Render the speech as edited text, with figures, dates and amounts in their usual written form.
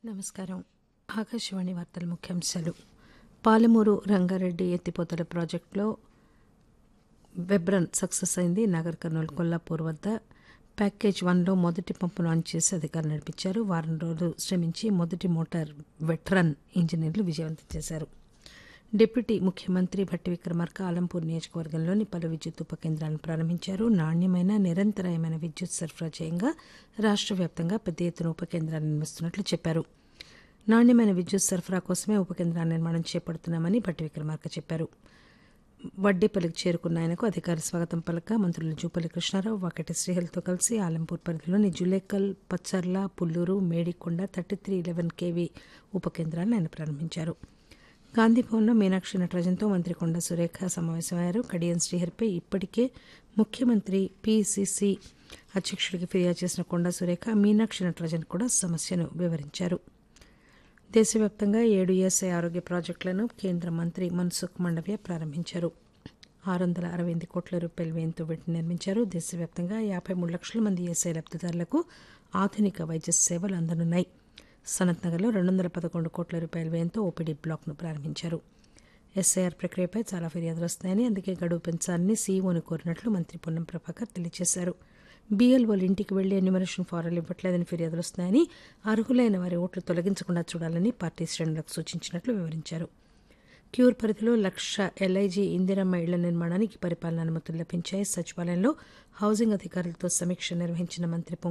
నమస్కారం. ఆకాశవాణి వార్తల ముఖ్యాంశాలు. పాలమూరు రంగారెడ్డి ఎత్తిపోతల ప్రాజెక్టులో వెబ్రన్ సక్సెస్ అయింది. నాగర్ కర్నూల్ కొల్లాపూర్ వద్ద ప్యాకేజ్ 1లో మొదటి పంపును ఆన్ చేసి అధికారులు నడిపించారు. వారం రోజులు శ్రమించి మొదటి మోటార్ వెట్రన్ ఇంజనీర్లు విజయవంతం చేశారు. డిప్యూటీ ముఖ్యమంత్రి భట్టి విక్రమార్క ఆలంపూర్ నియోజకవర్గంలోని పలు విద్యుత్ ఉప కేంద్రాలను ప్రారంభించారు. నాణ్యమైన నిరంతరాయమైన విద్యుత్ సరఫరా చేయంగా రాష్ట్ర వ్యాప్తంగా పెద్ద ఎత్తున ఉప కేంద్రాలు నిర్మిస్తున్నట్లు చెప్పారు. నాణ్యమైన విద్యుత్ సరఫరా కోసమే ఉప కేంద్రాల నిర్మాణం చేపడుతున్నామని భట్టి విక్రమార్క చెప్పారు. వడ్డేపల్లికి చేరుకున్న ఆయనకు అధికారులు స్వాగతం పలక మంత్రులు జూపల్లి కృష్ణారావు, వాకటి శ్రీహరితో కలిసి ఆలంపూర్ పరిధిలోని జులేకల్, పచ్చర్ల, పుల్లూరు, మేడికొండ 3311 kV ఉప కేంద్రాలను ఆయన ప్రారంభించారు. గాంధీభవన్లో మీనాక్షి నటరాజన్తో మంత్రి కొండా సురేఖ సమావేశమయ్యారు. కడియం శ్రీహరిపై ఇప్పటికే ముఖ్యమంత్రి పిసిసి అధ్యక్షుడికి ఫిర్యాదు చేసిన కొండా సురేఖ మీనాక్షి నటరాజన్ కూడా సమస్యను వివరించారు. దేశవ్యాప్తంగా 7 ఈఎస్ఐ ఆరోగ్య ప్రాజెక్టులను కేంద్ర మంత్రి మన్సుఖ్ మాండవ్య ప్రారంభించారు. 668 కోట్ల రూపాయల వ్యయంతో వీటిని నిర్మించారు. దేశవ్యాప్తంగా 53 లక్షల మంది ఈఎస్ఐ లబ్దిదారులకు ఆధునిక వైద్య సేవలు అందనున్నాయి. సనత్ నగర్లో 211 కోట్ల రూపాయల వ్యయంతో ఓపీడీ బ్లాక్ను ప్రారంభించారు. ఎస్ఐఆర్ ప్రక్రియపై చాలా ఫిర్యాదులు వస్తున్నాయని, అందుకే గడువు పెంచాలని సీఈఓను కోరినట్లు మంత్రి పొన్నం ప్రభాకర్ తెలియజేశారు. బీఎల్ఓలు ఇంటికి వెళ్లి ఎన్యూమరేషన్ ఫారాలు ఇవ్వట్లేదని ఫిర్యాదులు వస్తున్నాయని, అర్హులైన వారి ఓట్లు తొలగించకుండా చూడాలని పార్టీ శ్రేణులకు సూచించినట్లు వివరించారు. క్యూర్ పరిధిలో 1,00,000 ఎల్ఐజీ ఇందిరమ్మ ఇళ్ల నిర్మాణానికి పరిపాలనా అనుమతులు లభించాయి. సచివాలయంలో హౌసింగ్ అధికారులతో సమీక్ష నిర్వహించిన మంత్రి